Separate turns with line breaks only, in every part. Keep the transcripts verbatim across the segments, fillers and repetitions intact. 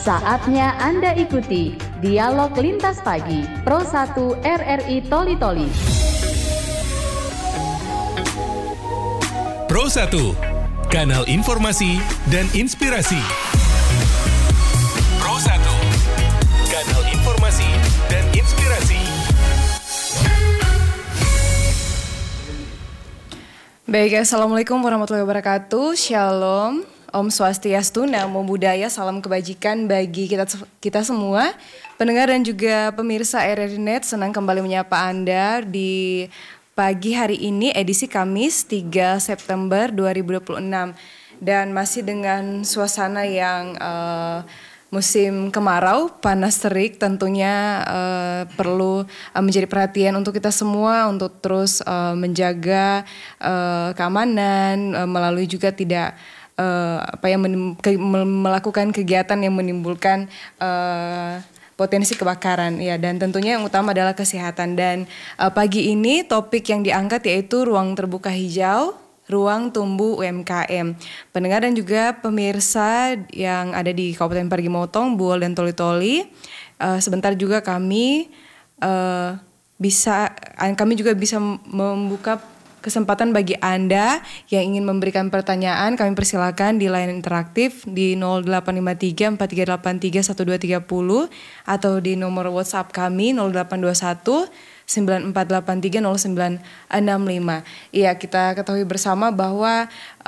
Saatnya Anda ikuti Dialog Lintas Pagi Pro satu R R I Toli Toli.
Pro satu, kanal informasi dan inspirasi. Pro satu, kanal informasi dan inspirasi.
Baik, Assalamualaikum warahmatullahi wabarakatuh. Shalom, Om Swastiastu, Namo Buddhaya, salam kebajikan bagi kita kita semua, pendengar dan juga pemirsa R R I Net. Senang kembali menyapa Anda di pagi hari ini, edisi Kamis tiga September dua ribu dua puluh enam. Dan masih dengan suasana yang uh, musim kemarau, panas terik, tentunya uh, perlu uh, menjadi perhatian untuk kita semua untuk terus uh, menjaga uh, keamanan, uh, melalui juga tidak uh, apa yang menim- ke- melakukan kegiatan yang menimbulkan uh, potensi kebakaran ya, dan tentunya yang utama adalah kesehatan. Dan uh, pagi ini topik yang diangkat yaitu ruang terbuka hijau, ruang tumbuh U M K M. Pendengar dan juga pemirsa yang ada di Kabupaten Parigi Motong, Buol dan Toli Toli, uh, sebentar juga kami uh, bisa kami juga bisa membuka kesempatan bagi Anda yang ingin memberikan pertanyaan. Kami persilakan di line interaktif di nol delapan lima tiga empat tiga delapan tiga satu dua tiga nol atau di nomor WhatsApp kami nol delapan dua satu sembilan empat delapan tiga nol sembilan enam lima. Iya, kita ketahui bersama bahwa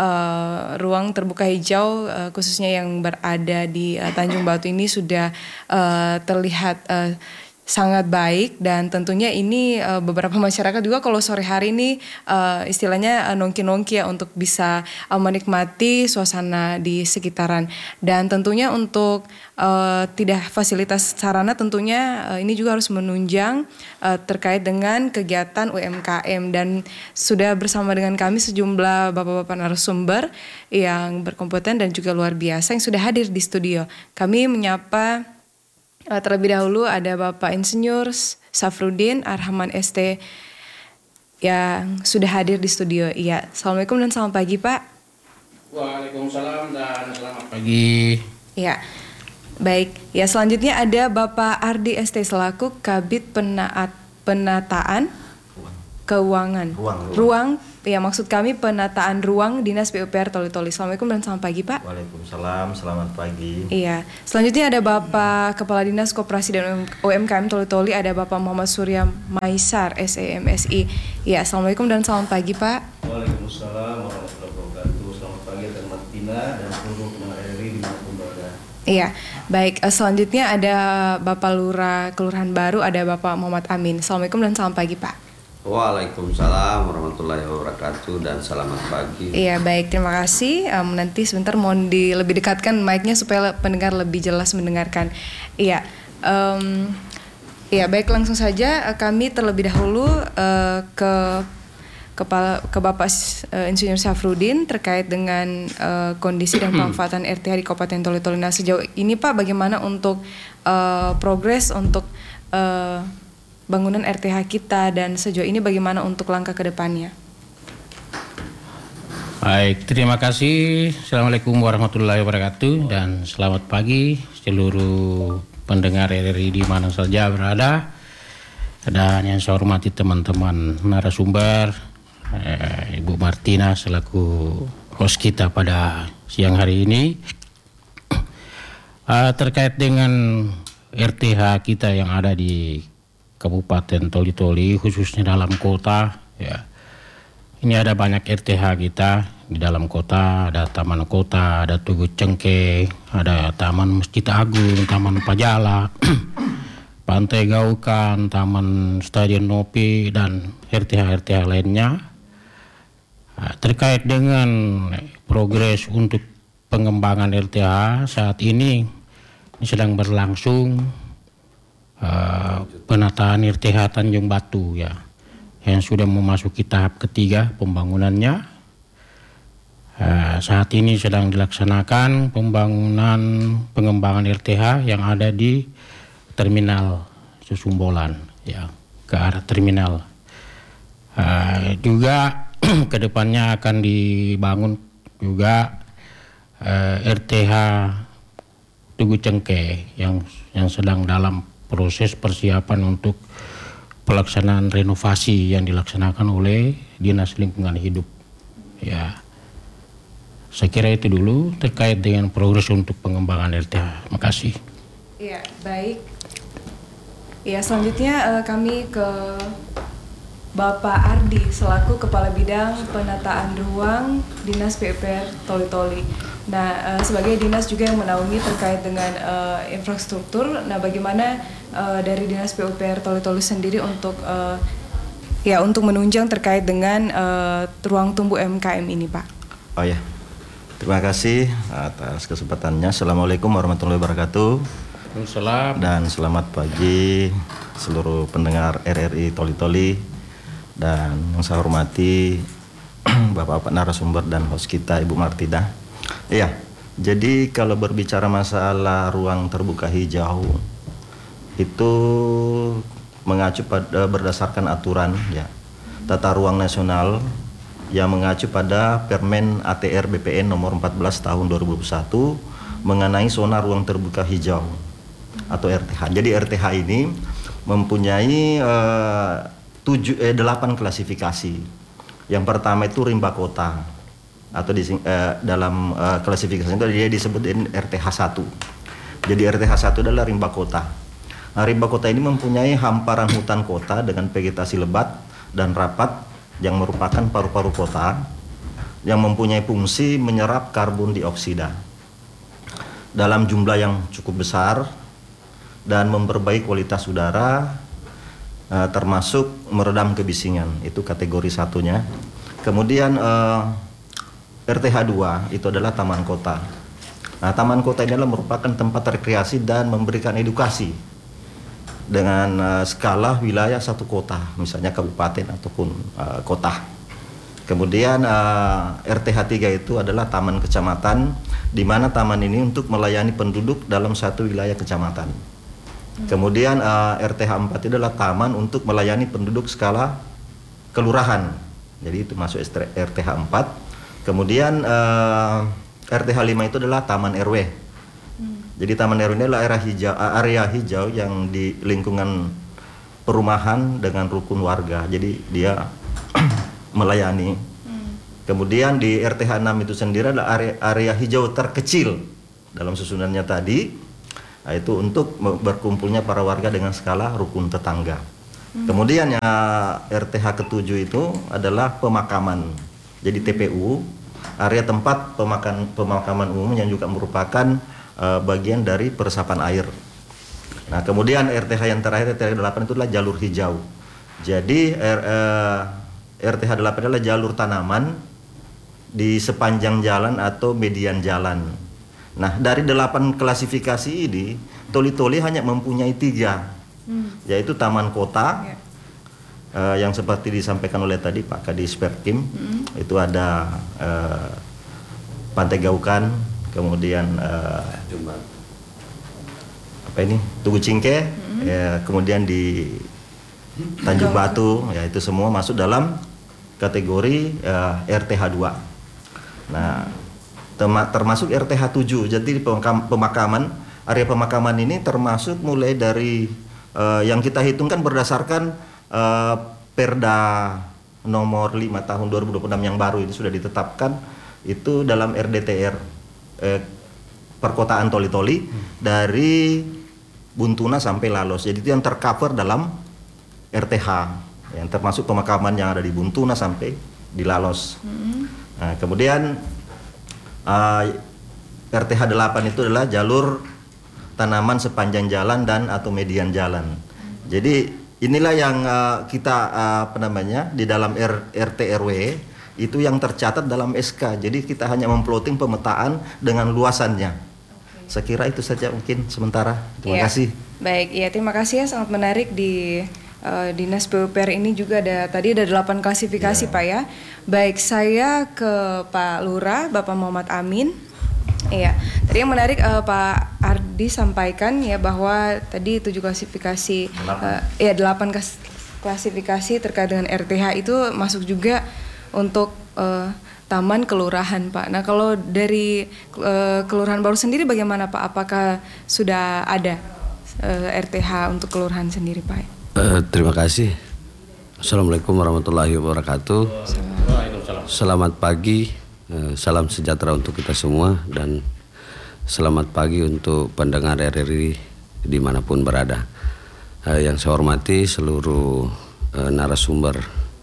uh, ruang terbuka hijau uh, khususnya yang berada di uh, Tanjung Batu ini sudah uh, terlihat uh, sangat baik, dan tentunya ini uh, beberapa masyarakat juga kalau sore hari ini uh, istilahnya uh, nongki-nongki ya untuk bisa uh, menikmati suasana di sekitaran. Dan tentunya untuk uh, tidak fasilitas sarana, tentunya uh, ini juga harus menunjang uh, terkait dengan kegiatan U M K M. Dan sudah bersama dengan kami sejumlah bapak-bapak narasumber yang berkompeten dan juga luar biasa yang sudah hadir di studio. Kami menyapa Uh, terlebih dahulu ada Bapak Insinyur Safrudin Arhaman S T yang sudah hadir di studio. Iya, Assalamualaikum dan selamat pagi Pak.
Waalaikumsalam dan selamat pagi.
Iya, baik. Ya, selanjutnya ada Bapak Ardi S T selaku Kabid Penaat Penataan Keuangan
Ruang, ruang.
ruang ya, maksud kami penataan ruang Dinas P U P R Toli Toli. Assalamualaikum dan selamat pagi Pak.
Waalaikumsalam, selamat pagi.
Iya, selanjutnya ada Bapak Kepala Dinas Koperasi dan U M K M Toli Toli, ada Bapak Muhammad Surya Maisar S E M S I. Iya, Assalamualaikum dan selamat pagi Pak.
Waalaikumsalam warahmatullahi wabarakatuh. Selamat pagi dan Martina dan seluruh pendengar R R I dimanapun berada.
Iya, baik. Selanjutnya ada Bapak Lurah Kelurahan Baru, ada Bapak Muhammad Amin. Assalamualaikum dan selamat pagi Pak.
Waalaikumsalam warahmatullahi wabarakatuh dan selamat pagi.
Iya, baik, terima kasih. Um, nanti sebentar mohon di lebih dekatkan mic-nya supaya pendengar lebih jelas mendengarkan. Iya, um, iya baik, langsung saja uh, kami terlebih dahulu uh, ke kepala ke Bapak uh, Insinyur Safrudin terkait dengan uh, kondisi dan pemanfaatan R T H di Kabupaten Toli Toli. Nah, sejauh ini Pak, bagaimana untuk uh, progres untuk uh, bangunan R T H kita, dan sejauh ini bagaimana untuk langkah ke depannya?
Baik, terima kasih. Assalamualaikum warahmatullahi wabarakatuh dan selamat pagi seluruh pendengar R R I di mana saja berada. Dan yang saya hormati teman-teman narasumber, eh, Ibu Martina selaku host kita pada siang hari ini. Uh, terkait dengan R T H kita yang ada di Kabupaten Toli Toli, khususnya dalam kota ya. Ini ada banyak R T H kita di dalam kota, ada Taman Kota, ada Tugu Cengkeh, ada Taman Masjid Agung, Taman Pajala, Pantai Gaukan, Taman Stadion Nopi, dan R T H-R T H lainnya. Nah, terkait dengan progres untuk pengembangan R T H saat ini, ini sedang berlangsung Uh, penataan R T H Tanjung Batu ya, yang sudah memasuki tahap ketiga pembangunannya. Uh, saat ini sedang dilaksanakan pembangunan pengembangan R T H yang ada di Terminal Susumbolan ya, ke arah terminal. Uh, juga kedepannya akan dibangun juga uh, R T H Tugu Cengkeh yang yang sedang dalam proses persiapan untuk pelaksanaan renovasi yang dilaksanakan oleh Dinas Lingkungan Hidup. Ya, saya kira itu dulu terkait dengan progres untuk pengembangan R T H. Terima kasih.
Iya, baik. Ya, selanjutnya uh, kami ke Bapak Ardi selaku Kepala Bidang Penataan Ruang Dinas P U P R Toli-Toli. Nah, uh, sebagai dinas juga yang menaungi terkait dengan uh, infrastruktur. Nah, bagaimana uh, dari Dinas P U P R Toli-Toli sendiri untuk uh, ya untuk menunjang terkait dengan uh, ruang tumbuh U M K M ini, Pak?
Oh ya, terima kasih atas kesempatannya. Assalamualaikum warahmatullahi wabarakatuh.
Waalaikumsalam.
Dan selamat pagi seluruh pendengar R R I Toli-Toli. Dan yang saya hormati Bapak-Bapak narasumber dan host kita Ibu Martida. Iya, jadi kalau berbicara masalah ruang terbuka hijau itu mengacu pada berdasarkan aturan ya Tata Ruang Nasional yang mengacu pada Permen A T R B P N nomor empat belas tahun dua ribu dua puluh satu mengenai zona ruang terbuka hijau atau R T H. Jadi R T H ini mempunyai uh, tujuh, eh, delapan klasifikasi. Yang pertama itu rimba kota atau di, eh, dalam eh, klasifikasi itu dia disebutin R T H satu. Jadi R T H satu adalah rimba kota. Nah, rimba kota ini mempunyai hamparan hutan kota dengan vegetasi lebat dan rapat yang merupakan paru-paru kota yang mempunyai fungsi menyerap karbon dioksida dalam jumlah yang cukup besar dan memperbaiki kualitas udara, Uh, termasuk meredam kebisingan. Itu kategori satunya. Kemudian uh, R T H dua itu adalah taman kota. Nah, taman kota ini adalah merupakan tempat rekreasi dan memberikan edukasi dengan uh, skala wilayah satu kota, misalnya kabupaten ataupun uh, kota. Kemudian uh, R T H tiga itu adalah taman kecamatan, di mana taman ini untuk melayani penduduk dalam satu wilayah kecamatan. Kemudian uh, R T H empat itu adalah taman untuk melayani penduduk skala kelurahan. Jadi itu masuk R T H empat. Kemudian uh, R T H lima itu adalah taman R W. Hmm. Jadi taman R W ini adalah area hijau, area hijau yang di lingkungan perumahan dengan rukun warga. Jadi dia melayani. Hmm. Kemudian di R T H enam itu sendiri adalah area, area hijau terkecil dalam susunannya tadi. Nah, itu untuk berkumpulnya para warga dengan skala rukun tetangga. Hmm. Kemudian ya R T H ketujuh itu adalah pemakaman. Jadi T P U, area tempat pemakan, pemakaman umum yang juga merupakan uh, bagian dari peresapan air. Nah, kemudian R T H yang terakhir R T H delapan itu adalah jalur hijau. Jadi R, uh, R T H delapan adalah jalur tanaman di sepanjang jalan atau median jalan. Nah, dari delapan klasifikasi ini, Toli-Toli hanya mempunyai tiga, hmm. yaitu taman kota, yeah. uh, yang seperti disampaikan oleh tadi Pak Kadis Perkim, hmm. itu ada uh, Pantai Gaukan, kemudian uh, apa ini Tugu Cengkeh, hmm. ya, kemudian di Tanjung Batu, ya itu semua masuk dalam kategori uh, R T H dua. Nah, termasuk R T H tujuh. Jadi pemakaman, area pemakaman ini termasuk mulai dari uh, yang kita hitungkan berdasarkan uh, Perda nomor lima tahun dua ribu dua puluh enam yang baru itu sudah ditetapkan itu dalam R D T R eh, perkotaan Toli-Toli hmm. dari Buntuna sampai Lalos. Jadi itu yang tercover dalam R T H yang termasuk pemakaman yang ada di Buntuna sampai di Lalos. Hmm. Nah, kemudian Uh, R T H delapan itu adalah jalur tanaman sepanjang jalan dan atau median jalan. Jadi inilah yang uh, kita uh, apa namanya di dalam R, R T R W itu yang tercatat dalam S K. Jadi kita hanya memploting pemetaan dengan luasannya. Okay. Saya kira itu saja mungkin sementara. Terima
ya.
kasih.
Baik, ya terima kasih ya, sangat menarik di uh, Dinas P U P R ini juga ada tadi ada delapan klasifikasi ya. Pak ya. Baik, saya ke Pak Lurah, Bapak Muhammad Amin. Iya, tadi yang menarik uh, Pak Ardi sampaikan ya bahwa tadi tujuh klasifikasi, uh, ya delapan klasifikasi terkait dengan R T H itu masuk juga untuk uh, taman kelurahan, Pak. Nah, kalau dari uh, kelurahan baru sendiri bagaimana, Pak? Apakah sudah ada uh, R T H untuk kelurahan sendiri, Pak?
Uh, terima kasih. Assalamualaikum warahmatullahi wabarakatuh. Selamat pagi, uh, salam sejahtera untuk kita semua dan selamat pagi untuk pendengar R R I dimanapun berada. Uh, yang saya hormati seluruh uh, narasumber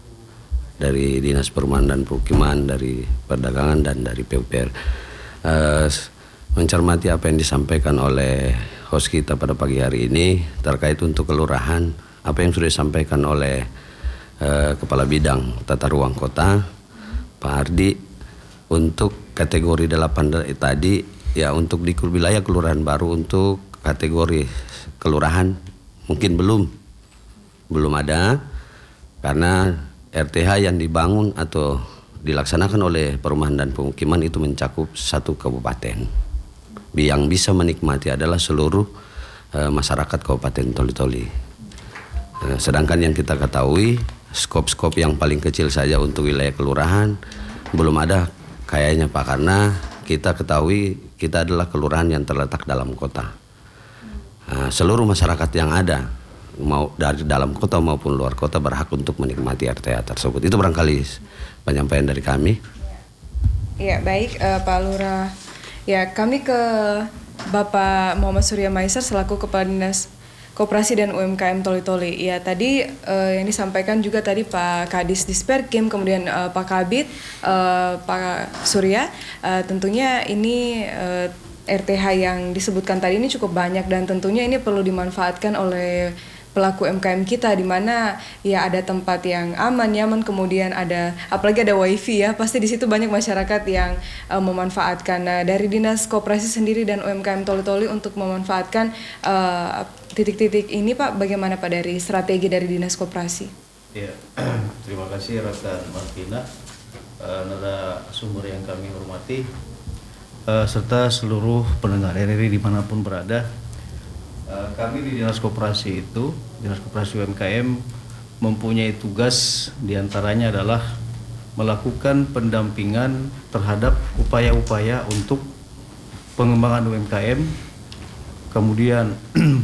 dari Dinas Perumahan dan Pemukiman, dari Perdagangan dan dari P U P R. Uh, mencermati apa yang disampaikan oleh host kita pada pagi hari ini terkait untuk kelurahan, apa yang sudah disampaikan oleh uh, Kepala Bidang Tata Ruang Kota, Pak Ardi, untuk kategori delapan tadi, ya untuk di wilayah kelurahan baru untuk kategori kelurahan mungkin belum, belum ada, karena R T H yang dibangun atau dilaksanakan oleh Perumahan dan Pemukiman itu mencakup satu kabupaten. Yang bisa menikmati adalah seluruh uh, masyarakat Kabupaten Toli-Toli. Uh, sedangkan yang kita ketahui, skop-skop yang paling kecil saja untuk wilayah kelurahan belum ada kayaknya, Pak, karena kita ketahui kita adalah kelurahan yang terletak dalam kota. Uh, seluruh masyarakat yang ada, mau dari dalam kota maupun luar kota, berhak untuk menikmati R T H tersebut. Itu barangkali penyampaian dari kami.
Ya, baik, uh, Pak Lurah. Ya, kami ke Bapak Muhammad Surya Maiser selaku Kepala Dinas Koperasi dan U M K M Toli-Toli. Ya, tadi uh, yang disampaikan juga tadi Pak Kadis Disperkim, kemudian uh, Pak Kabid, uh, Pak Surya, uh, tentunya ini uh, R T H yang disebutkan tadi ini cukup banyak dan tentunya ini perlu dimanfaatkan oleh pelaku M K M kita, di mana ya ada tempat yang aman, nyaman, kemudian ada apalagi ada wifi ya, pasti di situ banyak masyarakat yang uh, memanfaatkan. Nah, dari Dinas Koperasi sendiri dan U M K M Toli-Toli untuk memanfaatkan uh, titik-titik ini, Pak, bagaimana Pak dari strategi dari Dinas Koperasi?
Ya, terima kasih rekan Martina, uh, narasumber yang kami hormati, uh, serta seluruh pendengar R R I dimanapun berada. Kami di Dinas Koperasi itu, Dinas Koperasi U M K M mempunyai tugas diantaranya adalah melakukan pendampingan terhadap upaya-upaya untuk pengembangan U M K M, kemudian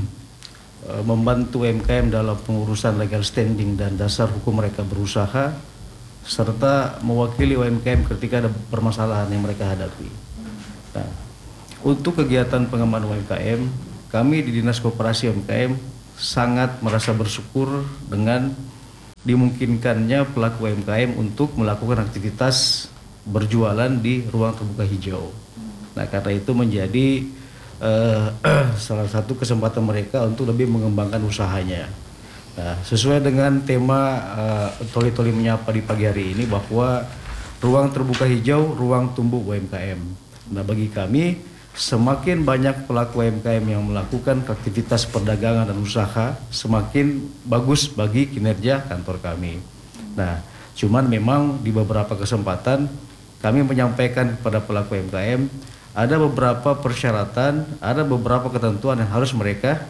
membantu U M K M dalam pengurusan legal standing dan dasar hukum mereka berusaha, serta mewakili U M K M ketika ada permasalahan yang mereka hadapi. Nah, untuk kegiatan pengembangan U M K M, kami di Dinas Koperasi U M K M sangat merasa bersyukur dengan dimungkinkannya pelaku U M K M untuk melakukan aktivitas berjualan di ruang terbuka hijau. Nah, karena itu menjadi uh, salah satu kesempatan mereka untuk lebih mengembangkan usahanya. Nah, sesuai dengan tema uh, Toli-Toli menyapa di pagi hari ini, bahwa ruang terbuka hijau, ruang tumbuh U M K M. Nah, bagi kami, semakin banyak pelaku U M K M yang melakukan aktivitas perdagangan dan usaha, semakin bagus bagi kinerja kantor kami. Nah, cuman memang di beberapa kesempatan kami menyampaikan kepada pelaku U M K M, ada beberapa persyaratan, ada beberapa ketentuan yang harus mereka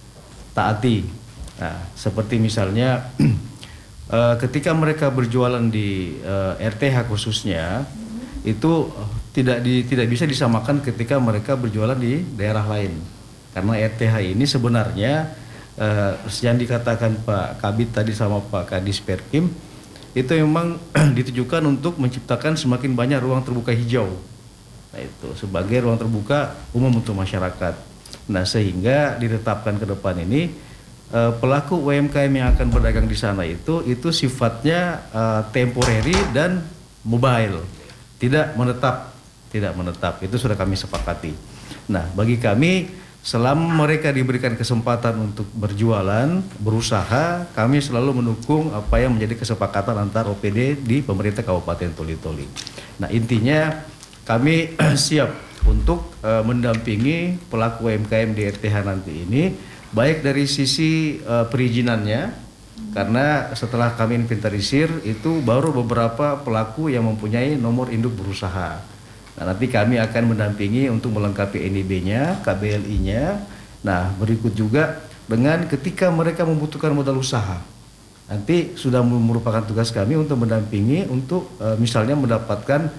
taati. Nah, seperti misalnya ketika mereka berjualan di R T H khususnya, itu tidak di, tidak bisa disamakan ketika mereka berjualan di daerah lain, karena R T H ini sebenarnya eh, yang dikatakan Pak Kabid tadi sama Pak Kadis Perkim itu memang ditujukan untuk menciptakan semakin banyak ruang terbuka hijau. Nah, itu sebagai ruang terbuka umum untuk masyarakat. Nah, sehingga ditetapkan ke depan ini eh, pelaku U M K M yang akan berdagang di sana itu itu sifatnya eh, temporary dan mobile, tidak menetap. Tidak menetap, itu sudah kami sepakati. Nah, bagi kami, selama mereka diberikan kesempatan untuk berjualan, berusaha, kami selalu mendukung apa yang menjadi kesepakatan antar O P D di pemerintah Kabupaten Toli-Toli. Nah, intinya kami siap untuk uh, mendampingi pelaku U M K M di R T H nanti ini, baik dari sisi uh, perizinannya, karena setelah kami inventarisir, itu baru beberapa pelaku yang mempunyai nomor induk berusaha. Nah, nanti kami akan mendampingi untuk melengkapi N I B-nya, K B L I-nya. Nah, berikut juga dengan ketika mereka membutuhkan modal usaha, nanti sudah merupakan tugas kami untuk mendampingi untuk e, misalnya mendapatkan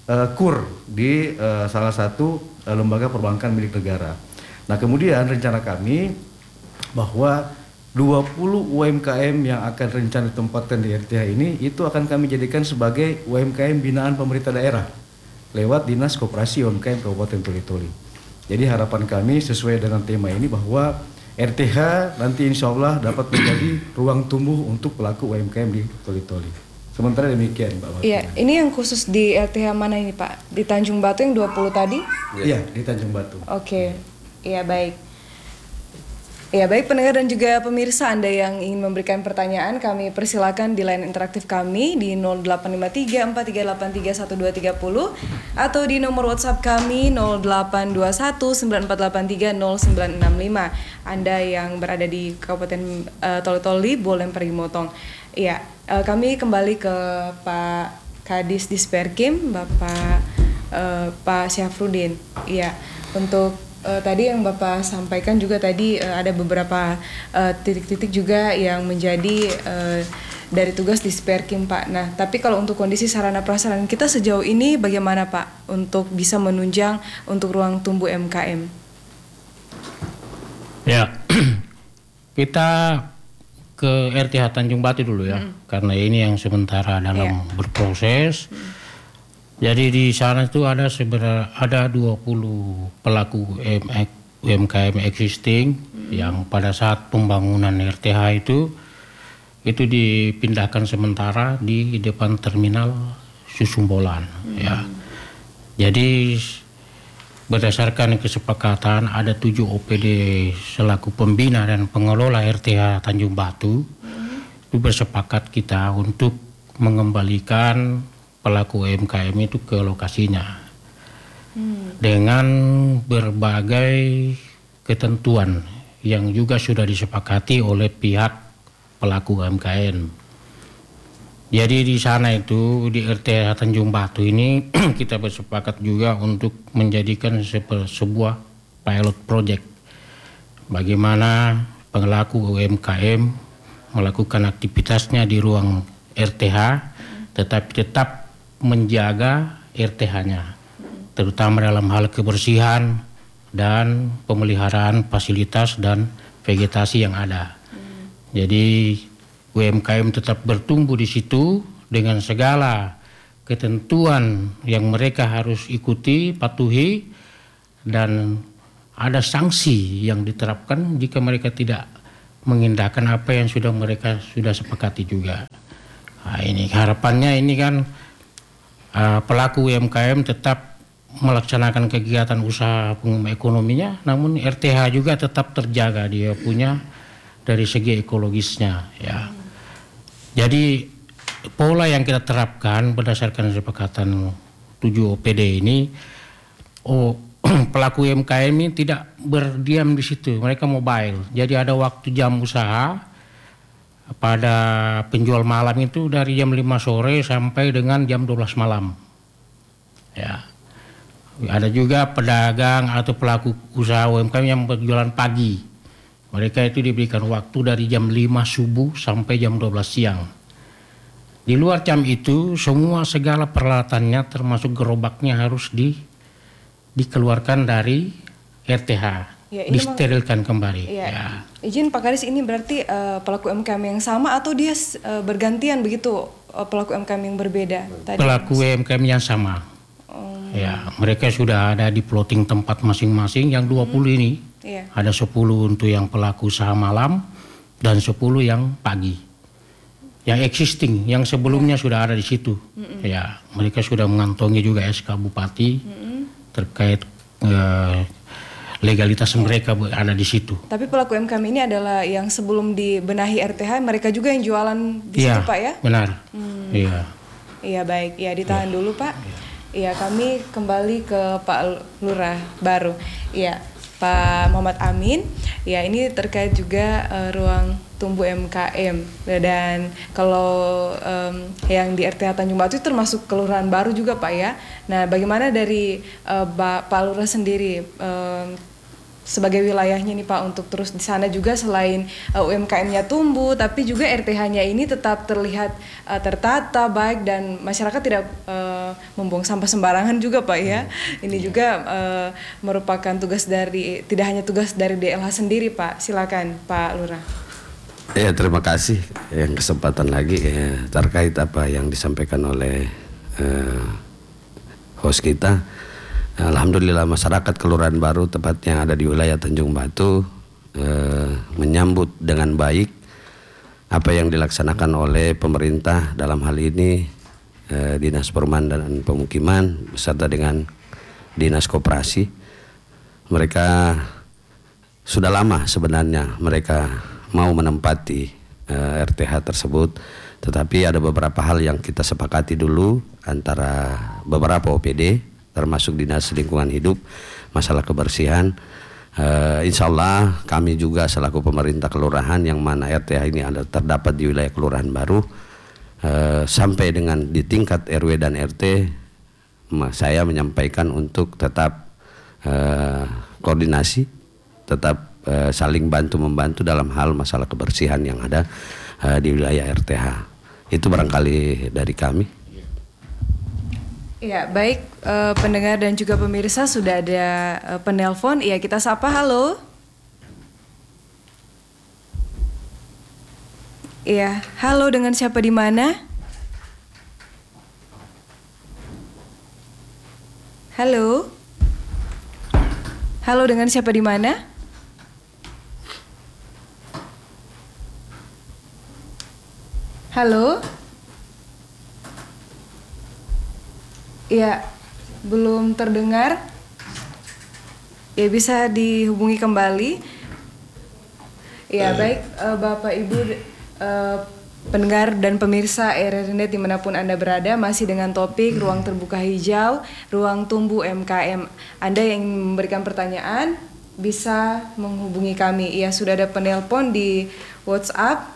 uh, kur di uh, salah satu uh, lembaga perbankan milik negara. Nah, kemudian rencana kami bahwa dua puluh U M K M yang akan rencana ditempatkan di R T H ini itu akan kami jadikan sebagai U M K M binaan pemerintah daerah lewat Dinas Koperasi U M K M Kabupaten Toli-Toli. Jadi harapan kami sesuai dengan tema ini bahwa R T H nanti insya Allah dapat menjadi ruang tumbuh untuk pelaku U M K M di Toli-Toli. Sementara demikian, Pak Wakil.
Iya, ini yang khusus di R T H mana ini, Pak? Di Tanjung Batu yang dua puluh tadi?
Iya, di Tanjung Batu.
Oke, iya baik. Ya baik pendengar dan juga pemirsa, Anda yang ingin memberikan pertanyaan, kami persilakan di line interaktif kami di nol delapan lima tiga empat tiga delapan tiga satu dua tiga nol atau di nomor WhatsApp kami nol delapan dua satu sembilan empat delapan tiga nol sembilan enam lima. Anda yang berada di Kabupaten uh, Toli-Toli boleh pergi motong. Iya, uh, kami kembali ke Pak Kadis Disperkim, Bapak uh, Pak Syafruddin. Iya, untuk Uh, tadi yang Bapak sampaikan juga tadi uh, ada beberapa uh, titik-titik juga yang menjadi uh, dari tugas di Disperkim, Pak. Nah, tapi kalau untuk kondisi sarana prasarana kita sejauh ini bagaimana, Pak, untuk bisa menunjang untuk ruang tumbuh U M K M?
Ya, kita ke R T H Tanjung Batu dulu ya, hmm. karena ini yang sementara dalam yeah. berproses. Hmm. Jadi di sana itu ada sebenarnya ada dua puluh pelaku U M K M existing hmm. yang pada saat pembangunan R T H itu itu dipindahkan sementara di depan terminal Susumbolan hmm. ya. Jadi berdasarkan kesepakatan ada tujuh O P D selaku pembina dan pengelola R T H Tanjung Batu hmm. itu bersepakat kita untuk mengembalikan pelaku U M K M itu ke lokasinya hmm. dengan berbagai ketentuan yang juga sudah disepakati oleh pihak pelaku U M K M. Jadi di sana itu di R T H Tanjung Batu ini kita bersepakat juga untuk menjadikan sebuah pilot project bagaimana pelaku U M K M melakukan aktivitasnya di ruang R T H tetapi tetap menjaga R T H-nya, terutama dalam hal kebersihan dan pemeliharaan fasilitas dan vegetasi yang ada. Hmm. Jadi U M K M tetap bertumbuh di situ dengan segala ketentuan yang mereka harus ikuti, patuhi, dan ada sanksi yang diterapkan jika mereka tidak mengindahkan apa yang sudah mereka sudah sepakati juga. Nah, ini harapannya ini kan Uh, pelaku U M K M tetap melaksanakan kegiatan usaha pengembangan ekonominya, namun R T H juga tetap terjaga dia punya dari segi ekologisnya ya. Jadi pola yang kita terapkan berdasarkan kesepakatan tujuh O P D ini, oh pelaku U M K M ini tidak berdiam di situ, mereka mobile. Jadi ada waktu jam usaha. Pada penjual malam itu dari jam lima sore sampai dengan jam dua belas malam. Ya. Ada juga pedagang atau pelaku usaha U M K M yang berjualan pagi. Mereka itu diberikan waktu dari jam lima subuh sampai jam dua belas siang. Di luar jam itu semua segala peralatannya termasuk gerobaknya harus di dikeluarkan dari R T H. Ya, disterilkan kembali.
Ya.
Ya.
Izin Pak Kadis, ini berarti uh, pelaku U M K M yang sama atau dia uh, bergantian begitu uh, pelaku U M K M yang berbeda? Tadi
pelaku U M K M yang sama. Um. Ya, mereka sudah ada di plotting tempat masing-masing. Yang dua puluh hmm. ini yeah. ada sepuluh untuk yang pelaku usaha malam dan sepuluh yang pagi. Yang existing, yang sebelumnya yeah. sudah ada di situ. Mm-mm. Ya, mereka sudah mengantongi juga S K Bupati Mm-mm. terkait uh, legalitas mereka ada di situ.
Tapi pelaku U M K M ini adalah yang sebelum dibenahi R T H, mereka juga yang jualan di
ya,
situ, Pak ya?
Benar.
Hmm.
Iya.
Iya baik, ya ditahan ya. dulu Pak. Iya, kami kembali ke Pak Lurah baru. Iya, Pak Muhammad Amin. Ya ini terkait juga uh, ruang tumbuh U M K M, dan kalau um, yang di R T H Tanjung Batu itu termasuk kelurahan baru juga Pak ya. Nah bagaimana dari uh, Pak Lurah sendiri? Um, sebagai wilayahnya nih Pak untuk terus di sana juga selain uh, U M K M-nya tumbuh, tapi juga R T H-nya ini tetap terlihat uh, tertata baik dan masyarakat tidak uh, membuang sampah sembarangan juga Pak ya. Ini juga uh, merupakan tugas dari tidak hanya tugas dari D L H sendiri Pak. Silakan Pak Lurah.
Ya, terima kasih yang kesempatan lagi ya, terkait apa yang disampaikan oleh uh, host kita. Alhamdulillah masyarakat Kelurahan Baru tepatnya yang ada di wilayah Tanjung Batu eh, menyambut dengan baik apa yang dilaksanakan oleh pemerintah, dalam hal ini eh, Dinas Perumahan dan Pemukiman beserta dengan Dinas Koperasi. Mereka sudah lama sebenarnya mereka mau menempati eh, R T H tersebut, tetapi ada beberapa hal yang kita sepakati dulu antara beberapa O P D termasuk Dinas Lingkungan Hidup, masalah kebersihan. Uh, insya Allah kami juga selaku pemerintah kelurahan yang mana R T H ini ada terdapat di wilayah Kelurahan Baru, uh, sampai dengan di tingkat R W dan R T, saya menyampaikan untuk tetap uh, koordinasi, tetap uh, saling bantu membantu dalam hal masalah kebersihan yang ada uh, di wilayah R T H. Itu barangkali dari kami.
Ya, baik uh, pendengar dan juga pemirsa sudah ada uh, penelpon. Iya, kita sapa. Halo. Iya, halo, dengan siapa di mana? Halo. Halo, dengan siapa di mana? Halo. Ya, belum terdengar. Ya, bisa dihubungi kembali. Ya, baik uh, Bapak Ibu uh, pendengar dan pemirsa R R I Net dimanapun Anda berada, masih dengan topik ruang terbuka hijau, ruang tumbuh M K M. Anda yang memberikan pertanyaan bisa menghubungi kami. Ya, sudah ada penelpon di WhatsApp.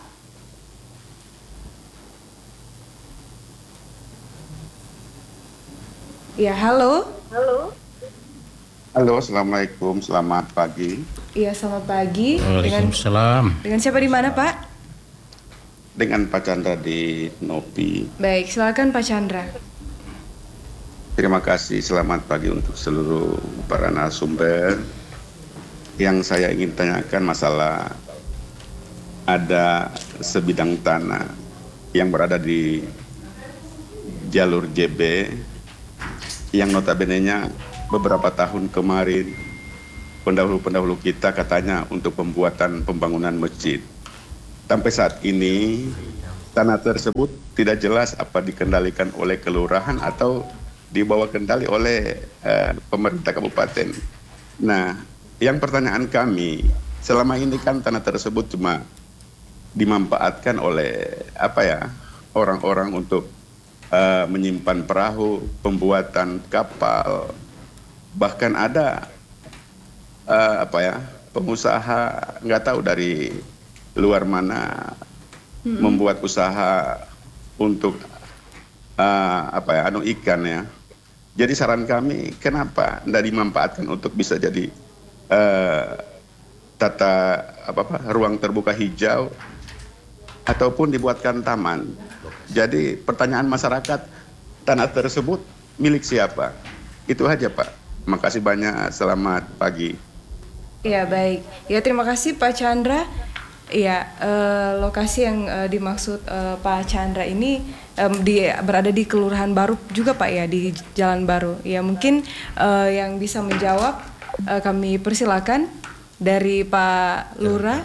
Ya, halo.
Halo. Halo, assalamualaikum, selamat pagi.
Iya, selamat pagi.
Waalaikumsalam.
Dengan, dengan siapa di mana, Pak?
Dengan Pak Chandra di Nopi.
Baik, silakan Pak Chandra.
Terima kasih, selamat pagi untuk seluruh para narasumber. Yang saya ingin tanyakan masalah ada sebidang tanah yang berada di jalur J B yang notabene-nya beberapa tahun kemarin pendahulu-pendahulu kita katanya untuk pembuatan pembangunan masjid. Sampai saat ini tanah tersebut tidak jelas apa dikendalikan oleh kelurahan atau dibawa kendali oleh uh, pemerintah kabupaten. Nah, yang pertanyaan kami, selama ini kan tanah tersebut cuma dimanfaatkan oleh apa ya orang-orang untuk Uh, menyimpan perahu, pembuatan kapal, bahkan ada uh, apa ya pengusaha nggak tahu dari luar mana hmm. membuat usaha untuk uh, apa ya anu ikan ya. Jadi saran kami kenapa tidak dimanfaatkan untuk bisa jadi uh, tata apa apa ruang terbuka hijau ataupun dibuatkan taman. Jadi pertanyaan masyarakat, tanah tersebut milik siapa? Itu aja Pak. Makasih banyak, selamat pagi.
Ya, baik. Ya, terima kasih Pak Chandra. Ya, eh, lokasi yang eh, dimaksud eh, Pak Chandra ini eh, di, berada di Kelurahan Baru juga Pak ya, di Jalan Baru. Ya, mungkin eh, yang bisa menjawab eh, kami persilakan dari Pak Lurah.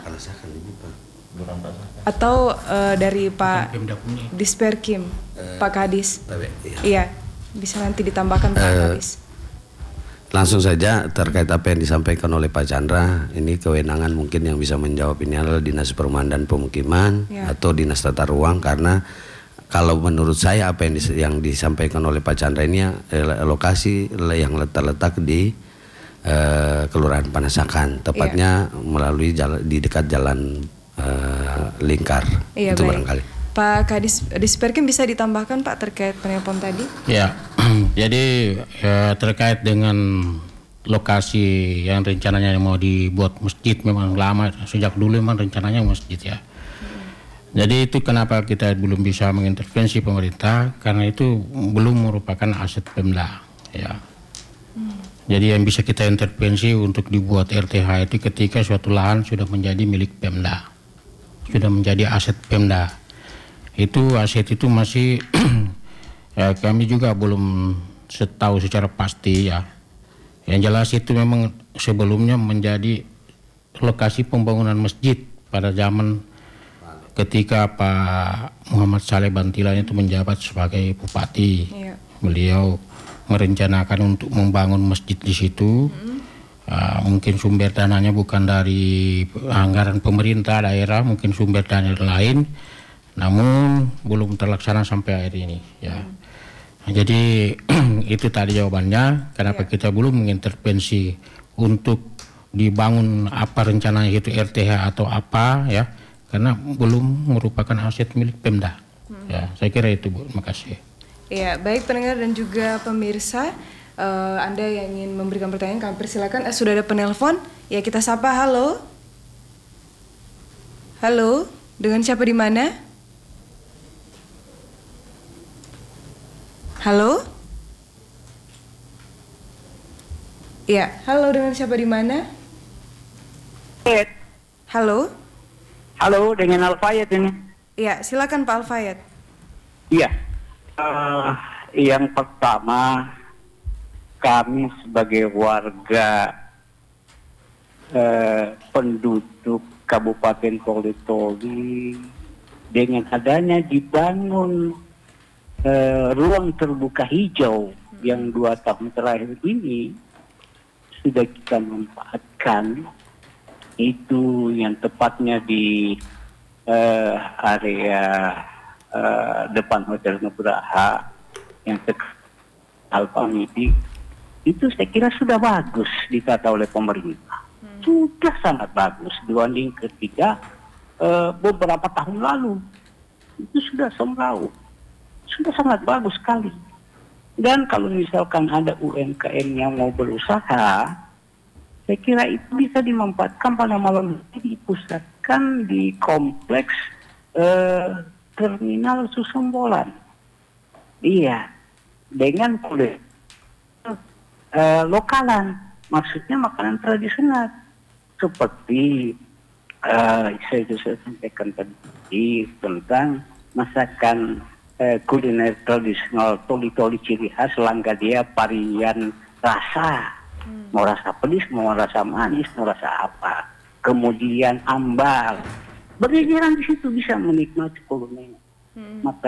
Atau uh, dari Pak Disperkim, uh, Pak Kadis. Iya. Iya, bisa nanti ditambahkan Pak uh, Kadis.
Langsung saja terkait apa yang disampaikan oleh Pak Chandra, ini kewenangan mungkin yang bisa menjawab ini adalah Dinas Perumahan dan Pemukiman ya. Atau Dinas Tata Ruang, karena kalau menurut saya apa yang, dis yang disampaikan oleh Pak Chandra ini eh, lokasi yang letak-letak di eh, Kelurahan Panasakan, tepatnya ya. melalui jalan, di dekat jalan Uh, lingkar.
Iya,
itu
baik.
barangkali
Pak Kadis Disperkim bisa ditambahkan Pak terkait penelpon tadi?
Ya, jadi ya, terkait dengan lokasi yang rencananya mau dibuat masjid memang lama, sejak dulu memang rencananya masjid ya. Jadi itu kenapa kita belum bisa mengintervensi pemerintah, karena itu belum merupakan aset Pemda ya. Jadi yang bisa kita intervensi untuk dibuat R T H itu ketika suatu lahan sudah menjadi milik Pemda, sudah menjadi aset Pemda. Itu aset itu masih ya, kami juga belum tahu secara pasti ya. Yang jelas itu memang sebelumnya menjadi lokasi pembangunan masjid pada zaman ketika Pak Muhammad Saleh Bantilan itu menjabat sebagai bupati. Iya. Beliau merencanakan untuk membangun masjid di situ. Mm-hmm. Uh, mungkin sumber dananya bukan dari anggaran pemerintah daerah, mungkin sumber dana lain, namun belum terlaksana sampai hari ini ya. Mm. Jadi itu tadi jawabannya kenapa yeah. kita belum mengintervensi untuk dibangun apa rencananya itu R T H atau apa ya, karena belum merupakan aset milik Pemda. Hmm. Ya, saya kira itu Bu, terima kasih.
Ya, baik pendengar dan juga pemirsa, uh, Anda yang ingin memberikan pertanyaan kami persilakan. Eh, sudah ada penelpon, ya kita sapa. Halo, halo, dengan siapa di mana? Halo? Ya, halo, dengan siapa di mana? Halo?
Halo, dengan Alfayet ini.
Ya, silakan Pak Alfayet.
Iya. Uh, yang pertama, kami sebagai warga uh, penduduk Kabupaten Toli-Toli, dengan adanya dibangun Uh, ruang terbuka hijau hmm. yang dua tahun terakhir ini sudah kita manfaatkan, itu yang tepatnya di uh, area uh, depan Hotel Nugraha yang dekat Alpamidi, itu saya kira sudah bagus ditata oleh pemerintah. Hmm. Sudah sangat bagus dibanding ketika uh, beberapa tahun lalu itu sudah semrawut. Sudah sangat bagus sekali. Dan kalau misalkan ada U M K M yang mau berusaha, saya kira itu bisa dimanfaatkan pada malam ini, dipusatkan di kompleks eh, terminal Susumbolan. Iya, dengan kulit eh, lokalan, maksudnya makanan tradisional seperti eh, saya sudah sampaikan tadi tentang masakan Eh, kuliner tradisional Toli-Toli ciri khas Langgadia varian rasa, hmm. mau rasa pedis, mau rasa manis, mau rasa apa, kemudian ambal, berjajaran di situ bisa menikmati kuliner. Hmm. Maka